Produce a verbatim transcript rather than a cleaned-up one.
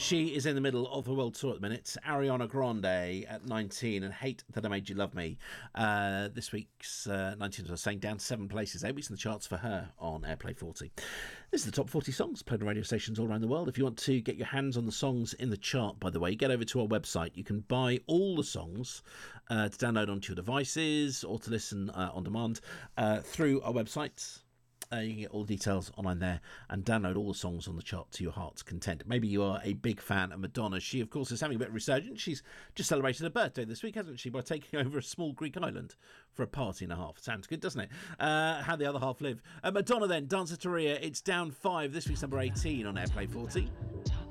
She is in the middle of a world tour at the minute. Ariana Grande at nineteen and Hate That I Made You Love Me. Uh, this week's uh, nineteen, as I was saying, down seven places. Eight weeks in the charts for her on Airplay forty. This is the top forty songs played on radio stations all around the world. If you want to get your hands on the songs in the chart, by the way, get over to our website. You can buy all the songs uh, to download onto your devices or to listen uh, on demand uh, through our website. Uh, you can get all the details online there and download all the songs on the chart to your heart's content. Maybe you are a big fan of Madonna. She, of course, is having a bit of resurgence. She's just celebrated her birthday this week, hasn't she, by taking over a small Greek island for a party and a half. Sounds good, doesn't it? Uh, how the other half live. Uh, Madonna then, Dancer Taria. It's down five. This week's number eighteen on Airplay forty.